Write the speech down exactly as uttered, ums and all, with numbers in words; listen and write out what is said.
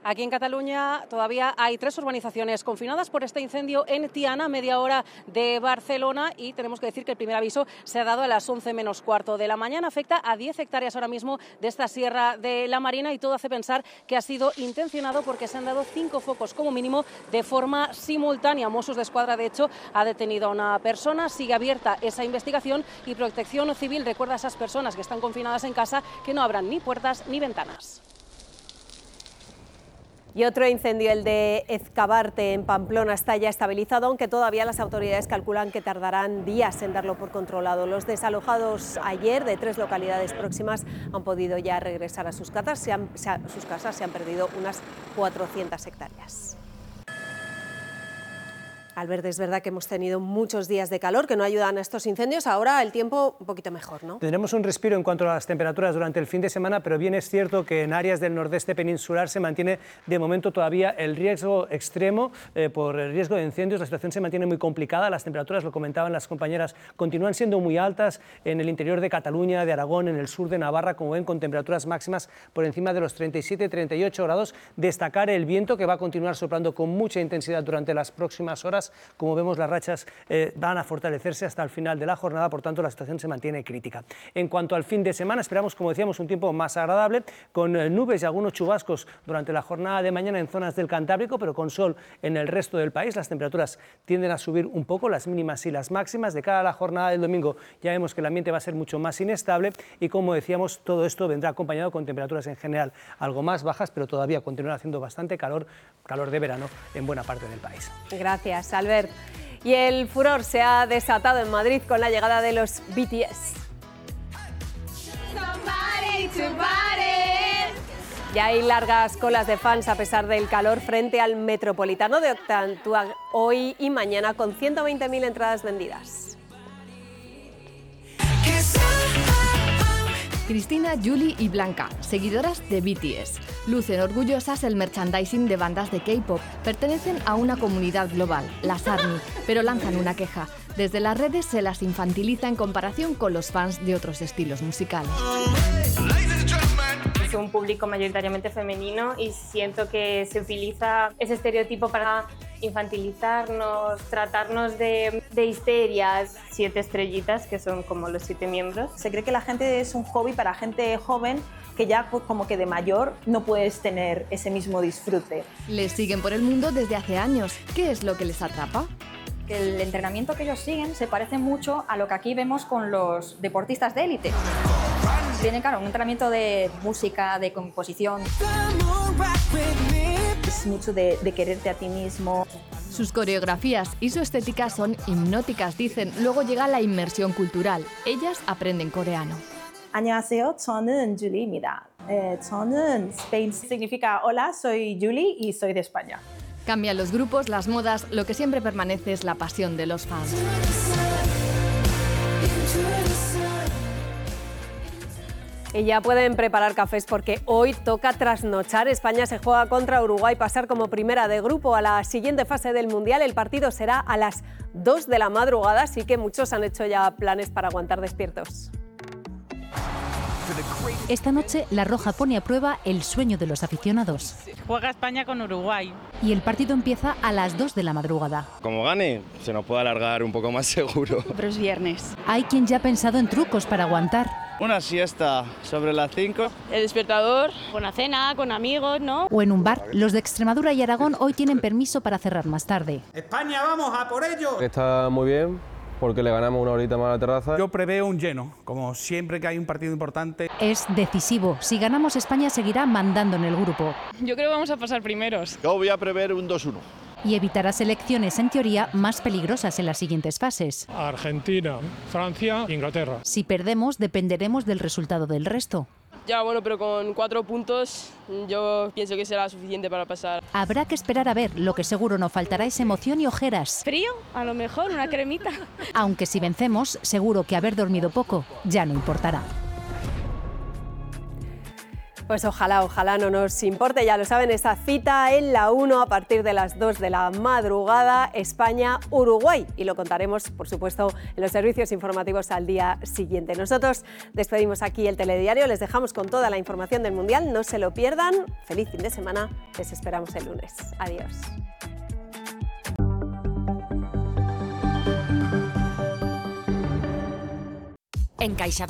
Aquí en Cataluña todavía hay tres urbanizaciones confinadas por este incendio en Tiana, media hora de Barcelona, y tenemos que decir que el primer aviso se ha dado a las once menos cuarto de la mañana. Afecta a diez hectáreas ahora mismo de esta Sierra de la Marina y todo hace pensar que ha sido intencionado porque se han dado cinco focos como mínimo de forma simultánea. Mossos de Escuadra, de hecho, ha detenido a una persona, sigue abierta esa investigación y Protección Civil recuerda a esas personas que están confinadas en casa que no abran ni puertas ni ventanas. Y otro incendio, el de Ezcabarte, en Pamplona, está ya estabilizado, aunque todavía las autoridades calculan que tardarán días en darlo por controlado. Los desalojados ayer de tres localidades próximas han podido ya regresar a sus casas, se han, se ha, sus casas, se han perdido unas cuatrocientas hectáreas. Albert, es verdad que hemos tenido muchos días de calor que no ayudan a estos incendios. Ahora el tiempo un poquito mejor, ¿no? Tendremos un respiro en cuanto a las temperaturas durante el fin de semana, pero bien es cierto que en áreas del nordeste peninsular se mantiene de momento todavía el riesgo extremo eh, por el riesgo de incendios. La situación se mantiene muy complicada. Las temperaturas, lo comentaban las compañeras, continúan siendo muy altas en el interior de Cataluña, de Aragón, en el sur de Navarra, como ven, con temperaturas máximas por encima de los treinta y siete treinta y ocho grados. Destacar el viento, que va a continuar soplando con mucha intensidad durante las próximas horas. Como vemos, las rachas eh, van a fortalecerse hasta el final de la jornada, por tanto la situación se mantiene crítica. En cuanto al fin de semana, esperamos, como decíamos, un tiempo más agradable, con eh, nubes y algunos chubascos durante la jornada de mañana en zonas del Cantábrico, pero con sol en el resto del país. Las temperaturas tienden a subir un poco, las mínimas y las máximas. De cara a la jornada del domingo ya vemos que el ambiente va a ser mucho más inestable y, como decíamos, todo esto vendrá acompañado con temperaturas en general algo más bajas, pero todavía continuará haciendo bastante calor, calor de verano en buena parte del país. Gracias, Albert. Y el furor se ha desatado en Madrid con la llegada de los B T S. Ya hay largas colas de fans a pesar del calor frente al Metropolitano de Octantúa hoy y mañana, con ciento veinte mil entradas vendidas. Cristina, Julie y Blanca, seguidoras de B T S. Lucen orgullosas el merchandising de bandas de K-pop. Pertenecen a una comunidad global, las ARMY, pero lanzan una queja. Desde las redes se las infantiliza en comparación con los fans de otros estilos musicales. Es un público mayoritariamente femenino y siento que se utiliza ese estereotipo para infantilizarnos, tratarnos de, de histerias, siete estrellitas, que son como los siete miembros. Se cree que la gente es un hobby para gente joven, que ya como que de mayor no puedes tener ese mismo disfrute. Les siguen por el mundo desde hace años. ¿Qué es lo que les atrapa? Que el entrenamiento que ellos siguen se parece mucho a lo que aquí vemos con los deportistas de élite. Tienen, claro, un entrenamiento de música, de composición. Es mucho de, de quererte a ti mismo. Sus coreografías y su estética son hipnóticas, dicen. Luego llega la inmersión cultural. Ellas aprenden coreano. 안녕하세요, 저는 줄리입니다. Eh, 저는 Spain significa hola, soy Julie y soy de España. Cambian los grupos, las modas, lo que siempre permanece es la pasión de los fans. Y ya pueden preparar cafés porque hoy toca trasnochar. España se juega contra Uruguay, pasar como primera de grupo a la siguiente fase del Mundial. El partido será a las dos de la madrugada, así que muchos han hecho ya planes para aguantar despiertos. Esta noche La Roja pone a prueba el sueño de los aficionados. Juega España con Uruguay. Y el partido empieza a las dos de la madrugada. Como gane, se nos puede alargar un poco más seguro. Pero es viernes. Hay quien ya ha pensado en trucos para aguantar. Una siesta sobre las cinco. El despertador, con la cena, con amigos, ¿no? O en un bar. Los de Extremadura y Aragón hoy tienen permiso para cerrar más tarde. ¡España, vamos, a por ello! Está muy bien, porque le ganamos una horita más a la terraza. Yo preveo un lleno, como siempre que hay un partido importante. Es decisivo. Si ganamos, España seguirá mandando en el grupo. Yo creo que vamos a pasar primeros. Yo voy a prever un dos uno. Y evitará selecciones, en teoría, más peligrosas en las siguientes fases. Argentina, Francia, Inglaterra. Si perdemos, dependeremos del resultado del resto. Ya, bueno, pero con cuatro puntos yo pienso que será suficiente para pasar. Habrá que esperar a ver. Lo que seguro no faltará es emoción y ojeras. ¿Frío? A lo mejor, una cremita. Aunque si vencemos, seguro que haber dormido poco ya no importará. Pues ojalá, ojalá no nos importe, ya lo saben, esa cita en la uno a partir de las dos de la madrugada, España-Uruguay. Y lo contaremos, por supuesto, en los servicios informativos al día siguiente. Nosotros despedimos aquí el telediario, les dejamos con toda la información del Mundial, no se lo pierdan. Feliz fin de semana, les esperamos el lunes. Adiós. En CaixaBank